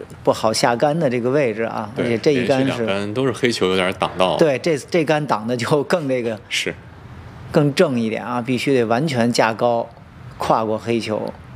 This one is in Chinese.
不好下杆的这个位置啊，而且这一杆是两杆都是黑球，有点挡到。 对，这杆挡的就更这个是更正一点啊，必须得完全架高，跨过黑球。